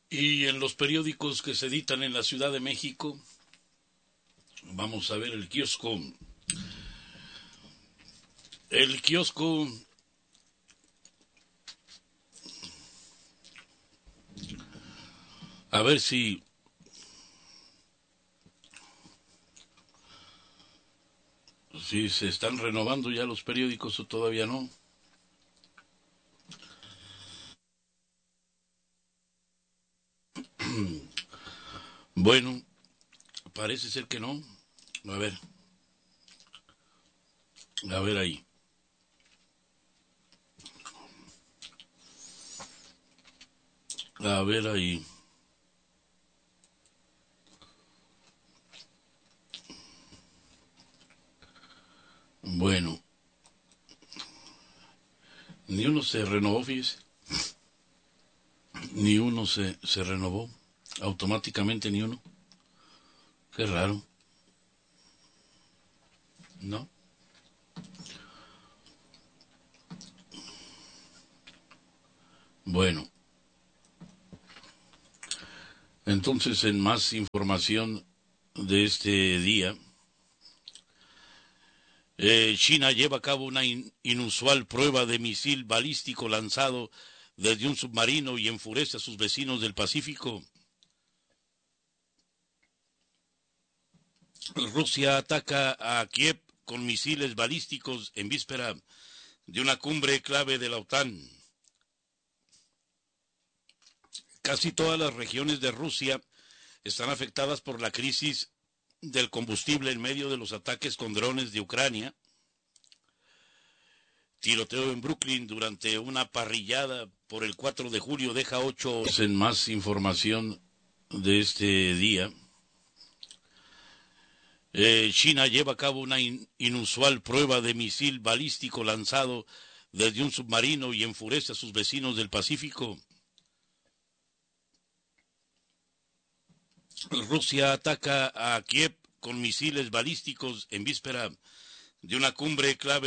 Y en los periódicos que se editan en la Ciudad de México, vamos a ver el kiosco. El kiosco a ver si se están renovando ya los periódicos o todavía no. Bueno, parece ser que no. A ver ahí. A ver ahí. Bueno, ni uno se renovó, fíjese. Ni uno se renovó. Automáticamente ni uno. Qué raro. ¿No? Bueno. Entonces, en más información de este día, China lleva a cabo una inusual prueba de misil balístico lanzado desde un submarino y enfurece a sus vecinos del Pacífico. Rusia ataca a Kiev con misiles balísticos en víspera de una cumbre clave de la OTAN. Casi todas las regiones de Rusia están afectadas por la crisis del combustible en medio de los ataques con drones de Ucrania. Tiroteo en Brooklyn durante una parrillada por el 4 de julio deja 8. En más información de este día, China lleva a cabo una inusual prueba de misil balístico lanzado desde un submarino y enfurece a sus vecinos del Pacífico. Rusia ataca a Kiev con misiles balísticos en víspera de una cumbre clave